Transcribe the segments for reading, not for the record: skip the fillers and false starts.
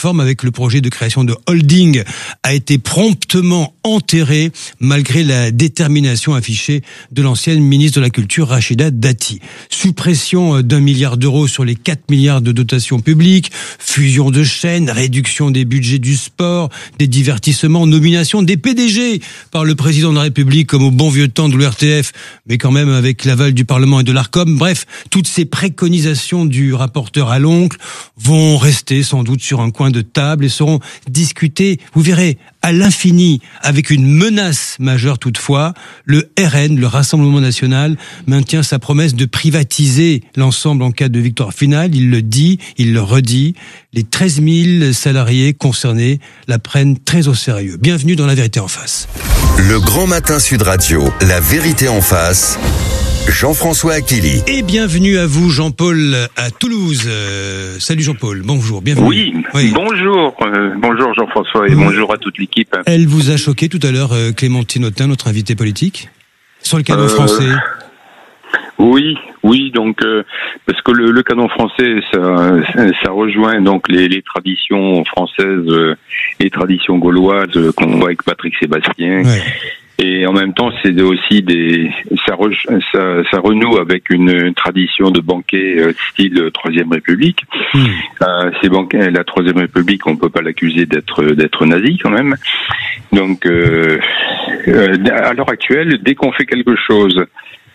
réforme avec le projet de création de holding a été promptement enterré malgré la détermination affichée de l'ancienne ministre de la Culture Rachida Dati. Suppression d'1 milliard d'euros sur les 4 milliards de dotations publiques, fusion de chaînes, réduction des budgets du sport, des divertissements, nomination des PDG par le président de la République comme au bon vieux temps de l'ORTF, mais quand même avec l'aval du Parlement et de l'Arcom. Bref, toutes ces préconisations du rapporteur à l'oncle vont rester sans doute sur un coin de table et seront discutées, vous verrez, à l'infini, avec une menace majeure toutefois. Le RN, le Rassemblement National, maintient sa promesse de privatiser l'ensemble en cas de victoire finale. Il le dit, il le redit. Les 13 000 salariés concernés la prennent très au sérieux. Bienvenue dans La Vérité en face. Le Grand Matin Sud Radio, La Vérité en face. Jean-François Achilly. Et bienvenue à vous, Jean-Paul, à Toulouse. Salut Jean-Paul, bonjour, bienvenue. Oui. Bonjour. Bonjour Jean-François et bonjour à toute l'équipe. Elle vous a choqué tout à l'heure, Clémentine Autain, notre invitée politique, sur le canon français. Oui, donc parce que le canon français, ça rejoint donc les traditions françaises, les traditions gauloises qu'on voit avec Patrick Sébastien. Ouais. Et en même temps, c'est aussi ça renoue avec une tradition de banquet style Troisième République. Ces banquets, la Troisième République, on peut pas l'accuser d'être nazi quand même. Donc, à l'heure actuelle, dès qu'on fait quelque chose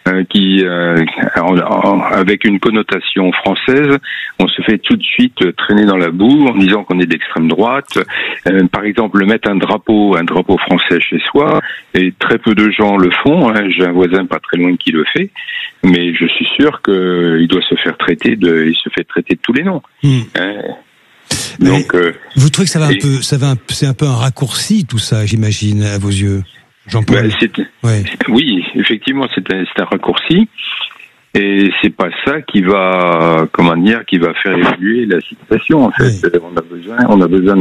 avec une connotation française, on se fait tout de suite traîner dans la boue en disant qu'on est d'extrême droite. Par exemple, mettre un drapeau français chez soi, et très peu de gens le font. J'ai un voisin pas très loin qui le fait, mais je suis sûr qu'il doit se faire traiter il se fait traiter de tous les noms. Donc, vous trouvez que c'est un peu un raccourci tout ça, j'imagine, à vos yeux? Jean-Paul. Oui, effectivement, c'est un raccourci, et c'est pas ça qui va faire évoluer la situation. En fait, on a besoin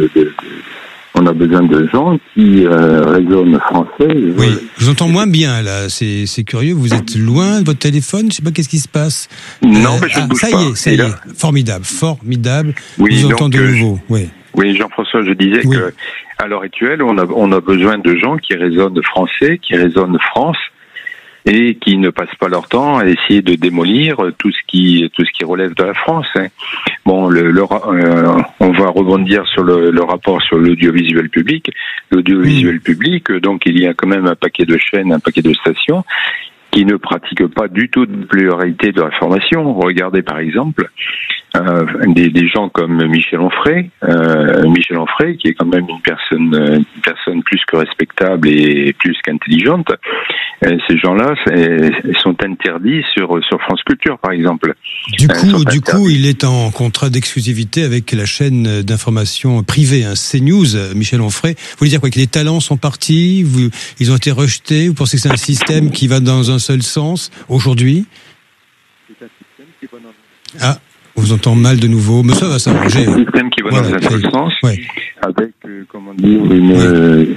de gens qui raisonnent français. Oui, je vous entends moins bien là. C'est curieux. Vous êtes loin de votre téléphone. Je sais pas qu'est-ce qui se passe. Non, mais je ne bouge pas. Ça y est. Formidable. Oui, je vous entends de nouveau. Oui, Jean-François, je disais que à l'heure actuelle, on a besoin de gens qui raisonnent français, qui raisonnent France, et qui ne passent pas leur temps à essayer de démolir tout ce qui relève de la France. Bon, on va rebondir sur le rapport sur l'audiovisuel public. L'audiovisuel public, donc il y a quand même un paquet de chaînes, un paquet de stations qui ne pratiquent pas du tout de pluralité de l'information. Regardez par exemple des gens comme Michel Onfray, qui est quand même une personne plus que respectable et plus qu'intelligente. Ces gens-là sont interdits sur France Culture, par exemple. Du coup, il est en contrat d'exclusivité avec la chaîne d'information privée, CNews, Michel Onfray. Vous voulez dire quoi, que les talents sont partis, ils ont été rejetés? Vous pensez que c'est un système qui va dans un seul sens aujourd'hui? C'est un système qui va dans... Ah, on vous entend mal de nouveau, mais ça va s'arranger. C'est un système qui va dans un seul sens, avec, une...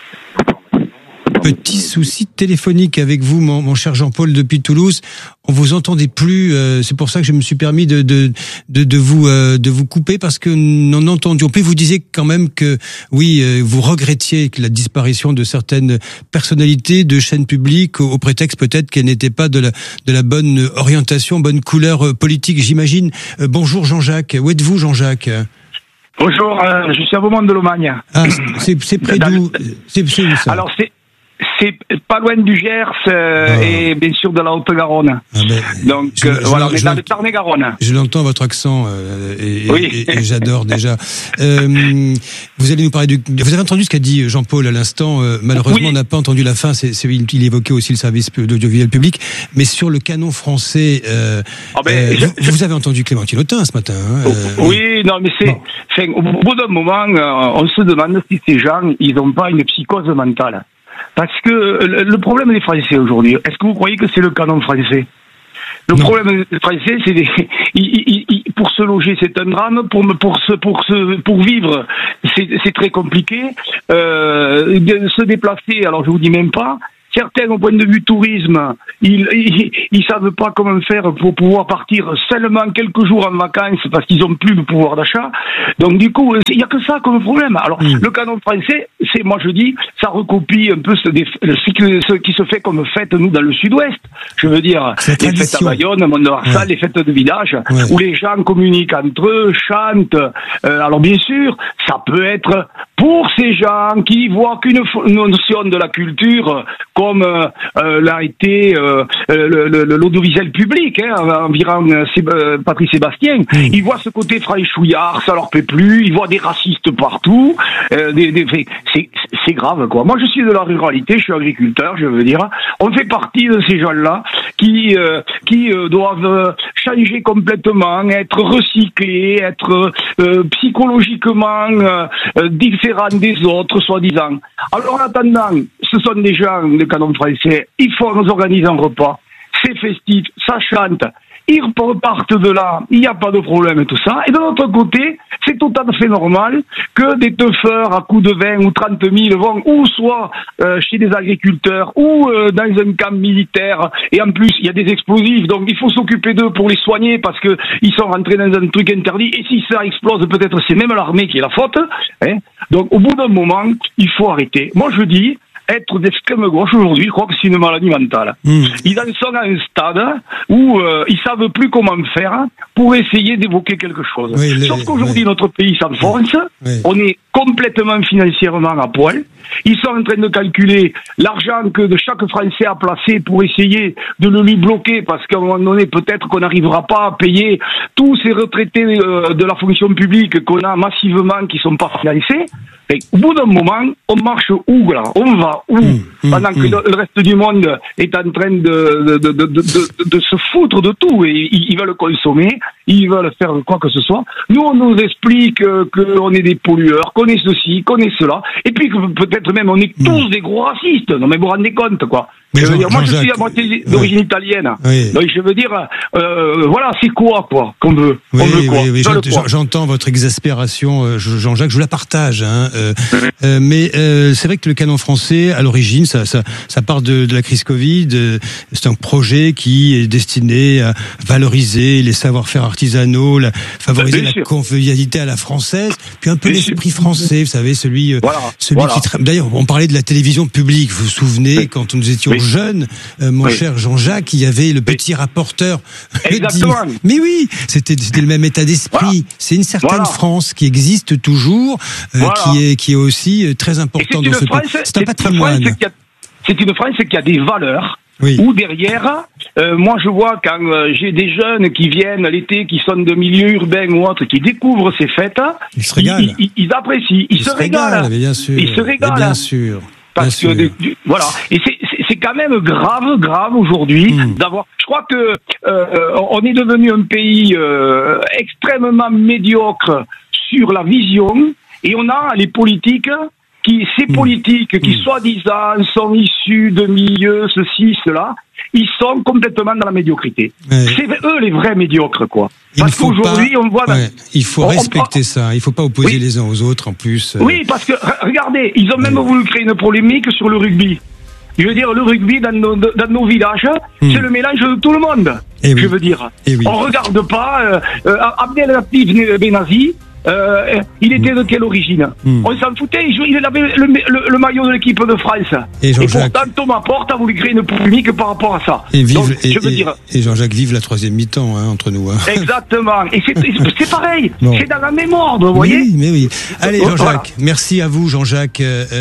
Petit souci téléphonique avec vous, mon cher Jean-Paul, depuis Toulouse. On vous entendait plus. C'est pour ça que je me suis permis de vous couper, parce que nous n'entendions plus. Vous disiez quand même que vous regrettiez la disparition de certaines personnalités de chaînes publiques au prétexte peut-être qu'elles n'étaient pas de la bonne orientation, bonne couleur politique, j'imagine. Bonjour Jean-Jacques. Où êtes-vous, Jean-Jacques? Bonjour, je suis à Beaumont de Lomagne. Ah, c'est près d'où? C'est où ça? Alors c'est pas loin du Gers et bien sûr de la Haute-Garonne. Donc voilà, on est dans le Tarn-et-Garonne. Je l'entends, votre accent, et j'adore déjà. Vous allez nous parler vous avez entendu ce qu'a dit Jean-Paul à l'instant. Malheureusement, on n'a pas entendu la fin. Il évoquait aussi le service d'audiovisuel public. Mais sur le canon français, vous avez entendu Clémentine Autain ce matin. Oui, non, mais au bout d'un moment, on se demande si ces gens, ils n'ont pas une psychose mentale. Parce que le problème des Français aujourd'hui, est-ce que vous croyez que c'est le canon français? Le problème des Français, c'est pour se loger, c'est un drame. Pour vivre, c'est très compliqué. Se déplacer, alors je vous dis même pas. certains, au point de vue tourisme, ils savent pas comment faire pour pouvoir partir seulement quelques jours en vacances parce qu'ils ont plus de pouvoir d'achat. Donc du coup, il y a que ça comme problème. Alors le canon français, c'est, moi je dis, ça recopie un peu ce qui se fait comme fête nous dans le Sud-Ouest. Je veux dire, les fêtes à Bayonne, à Mont-de-Marsan, les fêtes de village, où les gens communiquent entre eux, chantent. Alors bien sûr, ça peut être pour ces gens qui voient qu'une notion de la culture comme l'a été l'audiovisuel public, environ Patrice Sébastien. Ils voient ce côté franchouillard, ça leur plaît plus. Ils voient des racistes partout. C'est grave, quoi. Moi, je suis de la ruralité, je suis agriculteur, je veux dire. On fait partie de ces gens-là qui doivent changer complètement, être recyclés, être psychologiquement différents des autres, soi-disant. Alors, en attendant, ce sont des gens de canon français. Il faut nous organiser un repas. C'est festif, ça chante. Ils repartent de là, il n'y a pas de problème et tout ça. Et de l'autre côté, c'est tout à fait normal que des teufeurs à coups de 20 ou 30 000 vont ou soit chez des agriculteurs ou dans un camp militaire. Et en plus, il y a des explosifs, donc il faut s'occuper d'eux pour les soigner parce que ils sont rentrés dans un truc interdit. Et si ça explose, peut-être c'est même l'armée qui est la faute. Donc au bout d'un moment, il faut arrêter. Moi je dis, être d'extrême gauche aujourd'hui, je crois que c'est une maladie mentale. Ils en sont à un stade où ils savent plus comment faire pour essayer d'évoquer quelque chose. Sauf qu'aujourd'hui, notre pays s'enfonce. On est complètement financièrement à poil. Ils sont en train de calculer l'argent que de chaque Français a placé pour essayer de le lui bloquer parce qu'à un moment donné, peut-être qu'on n'arrivera pas à payer tous ces retraités de la fonction publique qu'on a massivement qui sont pas financés. Et au bout d'un moment, on marche où là? On va où? Pendant que le reste du monde est en train de se foutre de tout et ils veulent consommer, ils veulent faire quoi que ce soit. Nous, on nous explique qu'on est des pollueurs, qu'on est ceci, qu'on est cela, et puis que peut-être même on est tous des gros racistes. Non mais vous vous rendez compte quoi? Je veux dire, moi je suis à moitié d'origine italienne. Donc je veux dire, voilà, c'est quoi qu'on veut? On veut quoi? J'entends votre exaspération, Jean-Jacques, je la partage. Mais c'est vrai que le canon français, à l'origine, ça part de la crise Covid. C'est un projet qui est destiné à valoriser les savoir-faire artisanaux, favoriser la convivialité à la française, puis un peu l'esprit français, vous savez, celui qui... D'ailleurs, on parlait de la télévision publique. Vous vous souvenez, quand nous étions jeunes, mon cher Jean-Jacques, il y avait le petit rapporteur. Exactement. Mais oui, c'était le même état d'esprit. C'est une certaine France qui existe toujours, qui est aussi très importante dans ce pays. C'est un patrimoine. C'est une France qui a des valeurs. Où derrière, moi je vois quand j'ai des jeunes qui viennent l'été, qui sont de milieux urbains ou autres, qui découvrent ces fêtes, ils se régalent. Ils apprécient, ils se régalent. Bien sûr. Ils se régalent. Bien sûr. Parce que voilà, et c'est quand même grave aujourd'hui d'avoir. Je crois que on est devenu un pays extrêmement médiocre sur la vision, et on a les politiques ces politiques qui soi-disant sont issus de milieux ceci cela, ils sont complètement dans la médiocrité. C'est eux les vrais médiocres quoi. Parce qu'aujourd'hui on voit. Il faut respecter ça. Il faut pas opposer les uns aux autres en plus. Oui, parce que regardez, ils ont même voulu créer une polémique sur le rugby. Je veux dire, le rugby dans nos villages, c'est le mélange de tout le monde. Je veux dire, on regarde pas Abdelatif Benazi. Il était de quelle origine? On s'en foutait, il avait le maillot de l'équipe de France. Et pourtant, Thomas Porte a voulu créer une polémique par rapport à ça. Et Jean-Jacques, vive la troisième mi-temps entre nous. Exactement. Et c'est pareil. C'est dans la mémoire, vous voyez. Oui. Allez, Jean-Jacques, merci à vous, Jean-Jacques,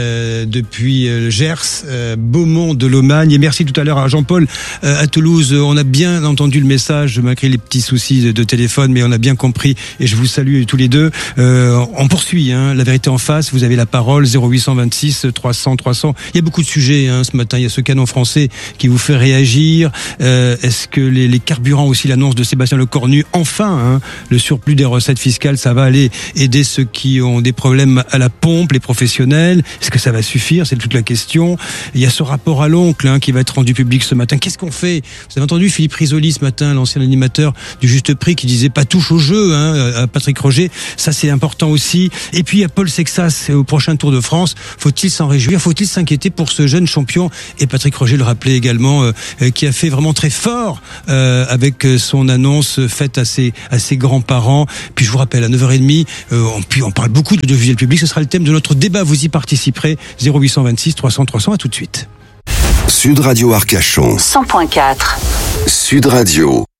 depuis Gers, Beaumont de Lomagne. Et merci tout à l'heure à Jean-Paul à Toulouse. On a bien entendu le message, malgré les petits soucis de téléphone, mais on a bien compris. Et je vous salue tous les deux. On poursuit la vérité en face, vous avez la parole 0826 300 300. Il y a beaucoup de sujets ce matin, il y a ce canon français qui vous fait réagir. Est-ce que les carburants aussi, l'annonce de Sébastien Lecornu, enfin le surplus des recettes fiscales, ça va aller aider ceux qui ont des problèmes à la pompe, les professionnels? Est-ce que ça va suffire? C'est toute la question. Il y a ce rapport à l'oncle qui va être rendu public ce matin. Qu'est-ce qu'on fait? Vous avez entendu Philippe Risoli ce matin, l'ancien animateur du Juste Prix, qui disait pas touche au jeu à Patrick Roger. Ça, c'est important aussi. Et puis, il y a Paul Sexas au prochain Tour de France. Faut-il s'en réjouir? Faut-il s'inquiéter pour ce jeune champion? Et Patrick Roger le rappelait également, qui a fait vraiment très fort avec son annonce faite à ses grands-parents. Puis je vous rappelle, à 9h30, on parle beaucoup de l'audiovisuel public. Ce sera le thème de notre débat. Vous y participerez. 0826 300 300. À tout de suite. Sud Radio Arcachon 100.4. Sud Radio.